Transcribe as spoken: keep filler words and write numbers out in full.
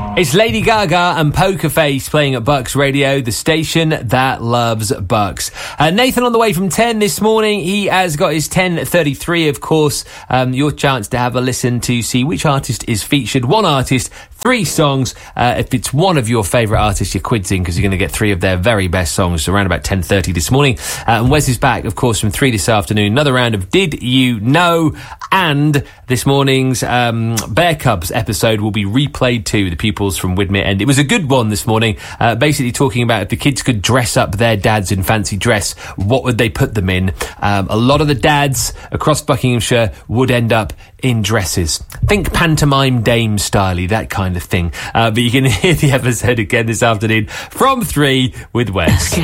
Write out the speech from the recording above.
It's Lady Gaga and Poker Face playing at Bucks Radio, the station that loves Bucks. Uh, Nathan on the way from ten this morning. He has got his ten thirty-three, of course. Um, your chance to have a listen to see which artist is featured. One artist, three songs. Uh, if it's one of your favourite artists, you're quizzing because you're going to get three of their very best songs around about ten thirty this morning. Uh, and Wes is back, of course, from three this afternoon. Another round of Did You Know? And this morning's um, Bear Cubs episode will be replayed too, the pupils from Widmer End. It was a good one this morning, uh, basically talking about if the kids could dress up their dads in fancy dress, what would they put them in? Um, a lot of the dads across Buckinghamshire would end up in dresses. Think pantomime dame style-y, that kind of thing. Uh, but you can hear the episode again this afternoon from three with Wes.